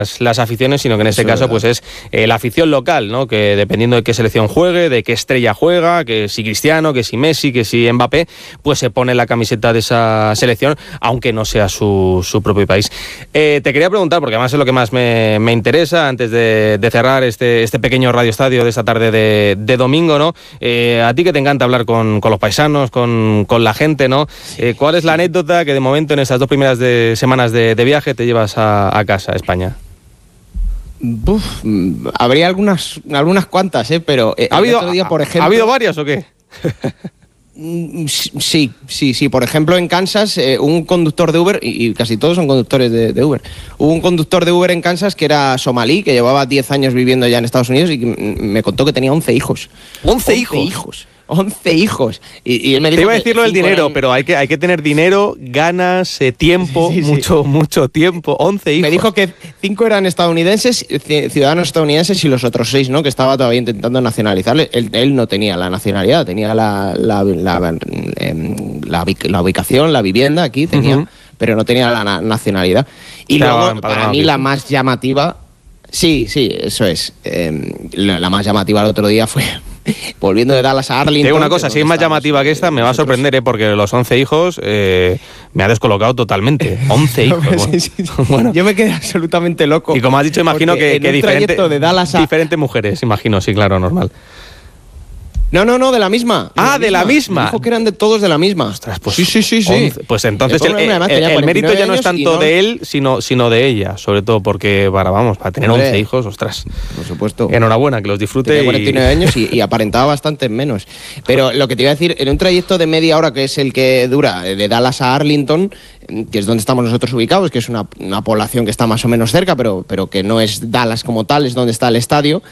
las aficiones, sino que en este caso pues es la afición local, ¿no? Que dependiendo de qué selección juegue, de qué estrella juega, que si Cristiano, que si Messi, que si Mbappé, pues se pone la camiseta de esa selección, aunque no sea su propio país. Te quería preguntar, porque además es lo que más me interesa, antes de cerrar este pequeño radioestadio de esta tarde de domingo, ¿no? A ti que te encanta hablar con los paisanos, con la gente, ¿no? ¿Cuál es la anécdota que de momento en estas 2 primeras semanas de viaje te llevas a casa, a España? Habría algunas cuantas, pero ¿Ha habido, otro día, por ejemplo, ¿ha habido varias o qué? Sí. Por ejemplo, en Kansas, un conductor de Uber, y casi todos son conductores de Uber, hubo un conductor de Uber en Kansas que era somalí, que llevaba 10 años viviendo ya en Estados Unidos y que me contó que tenía 11 hijos. ¿11 hijos? 11 hijos. Y él me dijo, te iba a decir lo del dinero, pero hay que tener dinero, ganas, tiempo, sí. mucho tiempo. 11 hijos. Me dijo que 5 eran estadounidenses, ciudadanos estadounidenses, y los otros 6, ¿no? Que estaba todavía intentando nacionalizarle. Él no tenía la nacionalidad, tenía la ubicación, la vivienda aquí, tenía, pero no tenía la nacionalidad. Y luego, para mí, la más llamativa... Sí, eso es. La más llamativa el otro día fue... volviendo de Dallas a Arlington. Te digo una cosa, si es más llamativa que esta, me va a sorprender, porque los 11 hijos me ha descolocado totalmente. 11 hijos. Sí. Bueno. Yo me quedé absolutamente loco. Y como has dicho, imagino que diferentes mujeres, imagino, sí, claro, normal. No, de la misma. De la misma. Dijo que eran todos de la misma. Ostras, pues sí. 11, pues entonces el mérito ya no es tanto de él, sino de ella, sobre todo porque para tener 11 hijos, ostras. Por supuesto. Enhorabuena, que los disfrute. Tenía 49 años y aparentaba bastante menos. Pero lo que te iba a decir, en un trayecto de media hora, que es el que dura de Dallas a Arlington, que es donde estamos nosotros ubicados, que es una población que está más o menos cerca, pero que no es Dallas como tal, es donde está el estadio.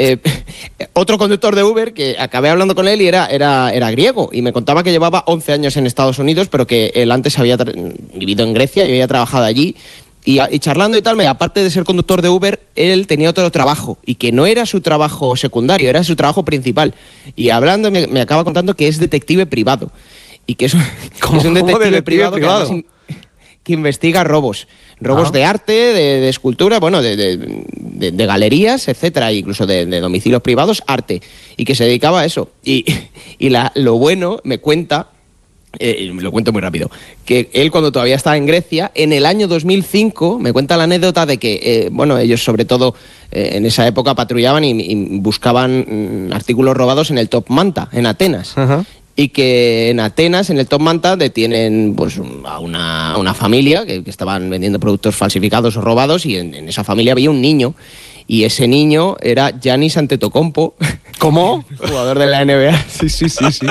Otro conductor de Uber, que acabé hablando con él, y era griego, y me contaba que llevaba 11 años en Estados Unidos, pero que él antes había vivido en Grecia y había trabajado allí, y charlando y tal, aparte de ser conductor de Uber, él tenía otro trabajo, y que no era su trabajo secundario, era su trabajo principal. Y hablando me acaba contando que es detective privado, y que es un detective privado que investiga robos de arte, de escultura, bueno, de galerías, etcétera, incluso de domicilios privados, arte, y que se dedicaba a eso. Y lo bueno, me cuenta, lo cuento muy rápido, que él, cuando todavía estaba en Grecia, en el año 2005, me cuenta la anécdota de que, ellos sobre todo en esa época patrullaban y buscaban artículos robados en el Top Manta, en Atenas. Uh-huh. Y que en Atenas, en el Top Manta, detienen pues a una familia que estaban vendiendo productos falsificados o robados, y en esa familia había un niño, y ese niño era Giannis Antetokounmpo. ¿Cómo? Jugador de la NBA. Sí.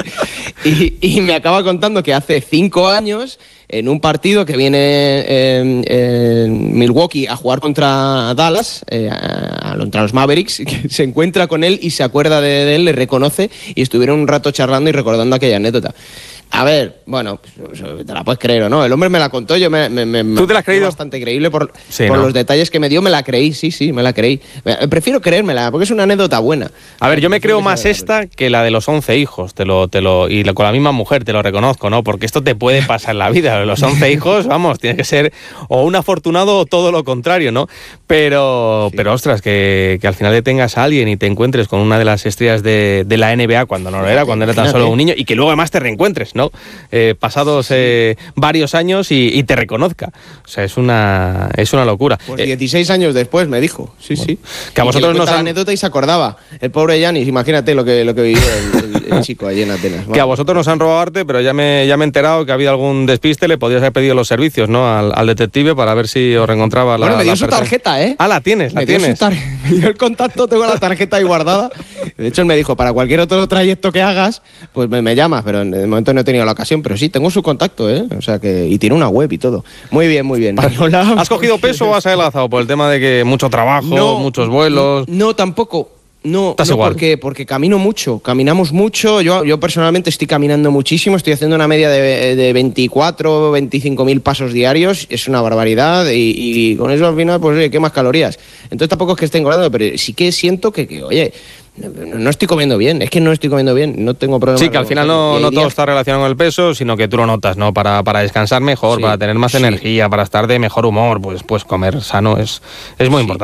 Y me acaba contando que hace 5 años, en un partido que viene en Milwaukee a jugar contra Dallas, contra los Mavericks, que se encuentra con él y se acuerda de él, le reconoce, y estuvieron un rato charlando y recordando aquella anécdota. A ver, bueno, te la puedes creer o no. El hombre me la contó, yo ¿Tú te la has creído? Bastante creíble por los detalles que me dio, me la creí, sí, me la creí. Prefiero creérmela, porque es una anécdota buena. A ver, yo me creo más esta que la de los 11 hijos, y con la misma mujer, te lo reconozco, ¿no? Porque esto te puede pasar en la vida. Los 11 hijos, vamos, tienes que ser o un afortunado o todo lo contrario, ¿no? Pero ostras, que al final detengas a alguien y te encuentres con una de las estrellas de la NBA cuando no lo era, cuando era tan solo un niño, y que luego además te reencuentres, ¿no? Pasados varios años y te reconozca. O sea, es una locura. Pues 16 años después me dijo. Sí. Que a vosotros nos la anécdota y se acordaba. El pobre Giannis, imagínate lo que vivió el chico allí en Atenas. Que a vosotros nos han robado arte, pero ya me he enterado que ha habido algún despiste, le podías haber pedido los servicios, ¿no? Al detective, para ver si os reencontraba la me dio su tarjeta, ¿eh? Ah, la tienes. Me dio el contacto, tengo la tarjeta ahí guardada. De hecho, él me dijo, para cualquier otro trayecto que hagas, pues me llamas, pero en el momento no he tenido la ocasión. Pero sí, tengo su contacto, ¿eh? O sea que... Y tiene una web y todo. Muy bien. ¿Has cogido peso o has adelgazado por el tema de que mucho trabajo, muchos vuelos? No, tampoco. No, porque camino mucho, caminamos mucho. Yo personalmente estoy caminando muchísimo, estoy haciendo una media de 24, 25 mil pasos diarios, es una barbaridad, y con eso al final, pues oye, ¿qué más calorías? Entonces tampoco es que esté engordando, pero sí que siento que oye, no estoy comiendo bien, es que no estoy comiendo bien, no tengo problema. Sí, que al final no todo está relacionado con el peso, sino que tú lo notas, ¿no? Para descansar mejor, para tener más energía, para estar de mejor humor, pues comer sano es muy importante.